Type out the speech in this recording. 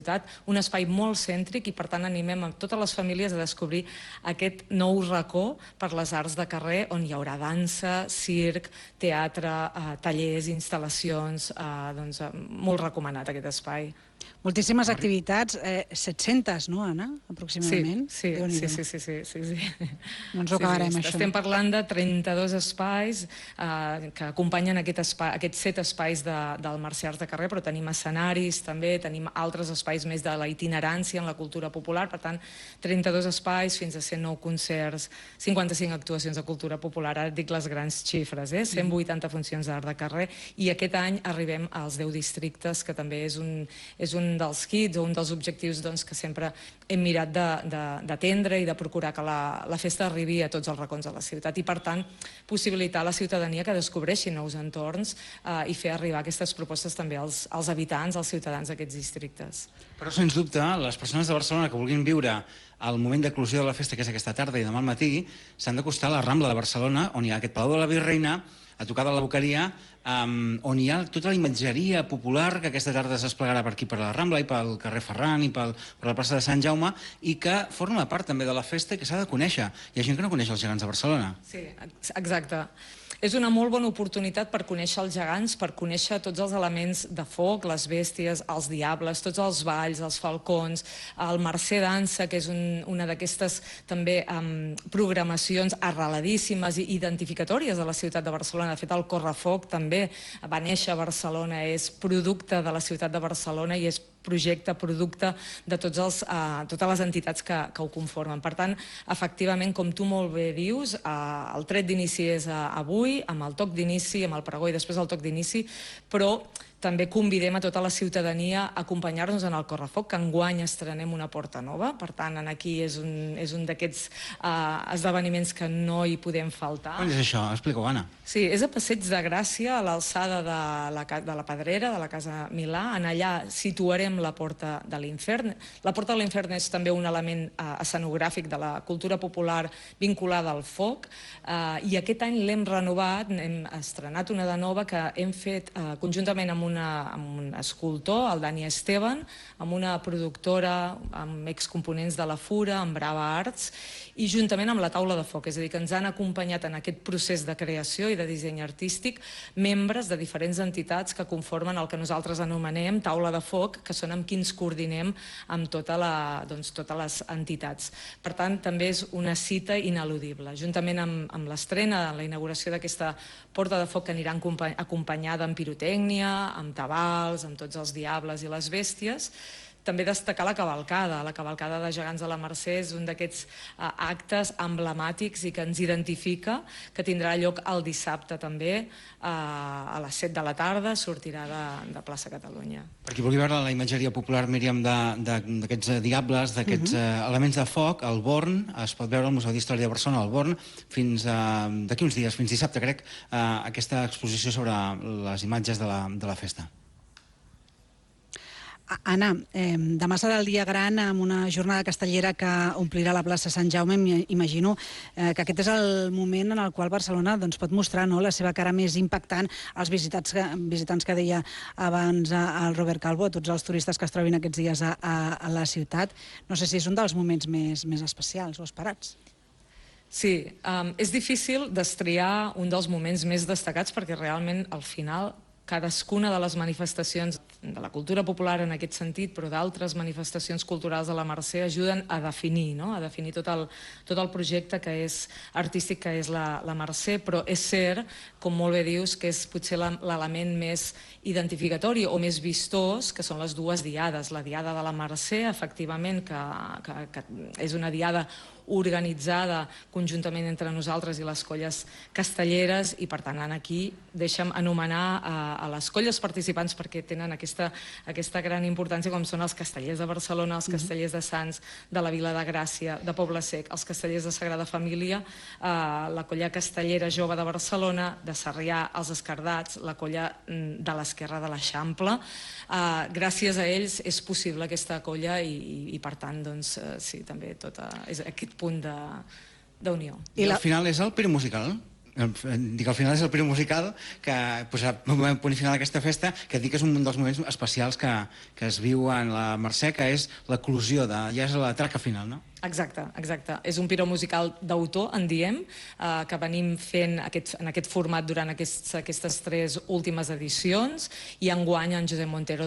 un espai molt cèntric i per tant animem a totes les famílies a descobrir aquest nou racó per les arts de carrer on hi haurà dansa, circ, teatre, tallers, instal·lacions, molt recomanat aquest espai. Moltíssimes activitats, 700, no, Anna, aproximadament? Sí. No ens ho acabarem, això. Estem parlant de 32 espais que acompanyen aquests 7 espais del Mercè Arts de Carrer, però tenim escenaris també, tenim altres espais més de la itinerància en la cultura popular, per tant, 32 espais, fins a 109 concerts, 55 actuacions de cultura popular, ara et dic les grans xifres, 180 funcions d'art de carrer, i aquest any arribem als 10 districtes, que també és un dels hits o un dels objectius que sempre hem mirat d'atendre i de procurar que la festa arribi a tots els racons de la ciutat i, per tant, possibilitar a la ciutadania que descobreixi nous entorns i fer arribar aquestes propostes també als habitants, als ciutadans d'aquests districtes. Però, sens dubte, les persones de Barcelona que vulguin viure el moment d'eclosió de la festa, que és aquesta tarda i demà al matí, s'han d'acostar a la Rambla de Barcelona, on hi ha aquest Palau de la Virreina, a tocar de la Boqueria, on hi ha tota la imatgeria popular que aquesta tarda es desplegarà per aquí, per la Rambla i pel carrer Ferran i per la plaça de Sant Jaume, i que forma part també de la festa i que s'ha de conèixer. Hi ha gent que no coneix els gegants de Barcelona. Sí, exacte. És una molt bona oportunitat per conèixer els gegants, per conèixer tots els elements de foc, les bèsties, els diables, tots els balls, els falcons, el Mercè Dansa, que és una d'aquestes també programacions arreladíssimes i identificatòries de la ciutat de Barcelona. De fet, el Correfoc també va néixer a Barcelona, és producte de la ciutat de Barcelona i és projecte, producte de totes les entitats que ho conformen. Per tant, efectivament, com tu molt bé dius, el tret d'inici és avui, amb el toc d'inici, amb el pregó i després el toc d'inici, però també convidem a tota la ciutadania a acompanyar-nos en el Correfoc, que enguany estrenem una porta nova. Per tant, aquí és un d'aquests esdeveniments que no hi podem faltar. On és això? Explica-ho, Anna. Sí, és a Passeig de Gràcia, a l'alçada de la Pedrera, de la Casa Milà. En allà situarem la Porta de l'Infern. La Porta de l'Infern és també un element escenogràfic de la cultura popular vinculada al foc, i aquest any l'hem renovat, hem estrenat una de nova que hem fet conjuntament amb un escultor, el Dani Esteban, amb una productora, amb excomponents de la Fura, amb Brava Arts, i juntament amb la Taula de Foc, és a dir, que ens han acompanyat en aquest procés de creació i de disseny artístic membres de diferents entitats que conformen el que nosaltres anomenem Taula de Foc, que són amb qui ens coordinem amb totes les entitats. Per tant, també és una cita ineludible. Juntament amb l'estrena, la inauguració d'aquesta Porta de Foc, que anirà acompanyada amb pirotècnia, amb tabals, amb tots els diables i les bèsties. També destacar la cavalcada de gegants de la Mercè és un d'aquests actes emblemàtics i que ens identifica, que tindrà lloc el dissabte també, a les 7 de la tarda, sortirà de Plaça Catalunya. Per qui vulgui veure la imatgeria popular, Míriam, d'aquests diables, d'aquests elements de foc, al Born, es pot veure al Museu d'Història de Barcelona, al Born, fins d'aquí uns dies, fins dissabte, crec, aquesta exposició sobre les imatges de la festa. Anna, demà serà el dia gran amb una jornada castellera que omplirà la plaça Sant Jaume. M'imagino que aquest és el moment en el qual Barcelona pot mostrar la seva cara més impactant als visitants que deia abans el Robert Calvo, a tots els turistes que es trobin aquests dies a la ciutat. No sé si és un dels moments més especials o esperats. Sí, és difícil destriar un dels moments més destacats perquè realment al final cadascuna de les manifestacions de la cultura popular en aquest sentit, però d'altres manifestacions culturals de la Mercè ajuden a definir tot el projecte que és artístic, que és la Mercè, però és cert, com molt bé dius, que és potser l'element més identificatori o més vistós, que són les dues diades. La diada de la Mercè, efectivament, que és una diada organitzada conjuntament entre nosaltres i les colles castelleres, i per tant aquí deixa'm anomenar a les colles participants perquè tenen aquesta gran importància, com són els Castellers de Barcelona, els Castellers de Sants, de la Vila de Gràcia, de Poble Sec, els Castellers de Sagrada Família, la colla castellera jove de Barcelona, de Sarrià, els Escardats, la colla de l'Esquerra de l'Eixample. Gràcies a ells és possible aquesta colla i per tant, doncs, sí, també tot és aquest punt d'unió. I al final és el Pere Musical? dic, al final és el primer musical que posarà un punt final d'aquesta festa, que dic que és un dels moments especials que es viu en la Mercè, que és l'eclusió, ja és la traca final, no? Exacte, exacte. És un piró musical d'autor, en diem, que venim fent en aquest format durant aquestes 3 últimes edicions, i enguany en Josep Montero